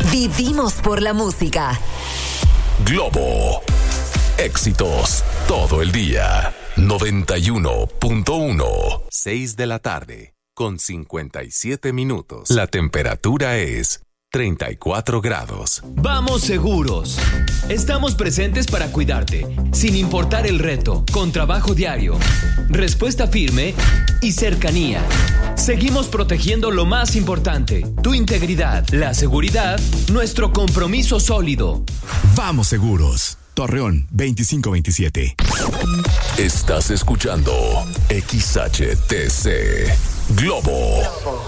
Vivimos por la música. Globo. Éxitos todo el día. 91.1. 6 de la tarde, con 57 minutos. La temperatura es 34 grados. Vamos seguros. Estamos presentes para cuidarte, sin importar el reto, con trabajo diario, respuesta firme y cercanía. Seguimos protegiendo lo más importante, tu integridad, la seguridad, nuestro compromiso sólido. Vamos seguros. Torreón 2527. Estás escuchando XHTC Globo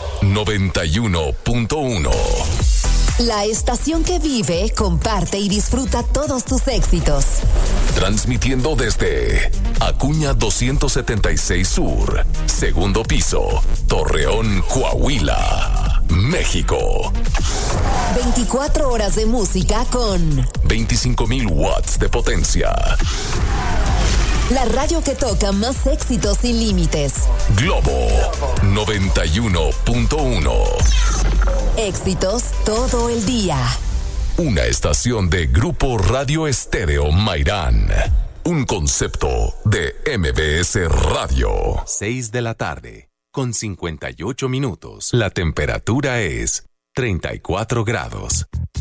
91.1. La estación que vive, comparte y disfruta todos tus éxitos. Transmitiendo desde Acuña 276 Sur, segundo piso, Torreón, Coahuila, México. 24 horas de música con 25,000 watts de potencia. La radio que toca más éxitos sin límites. Globo 91.1. Éxitos todo el día. Una estación de Grupo Radio Estéreo Mairán. Un concepto de MBS Radio. 6 de la tarde, con 58 minutos. La temperatura es 34 grados.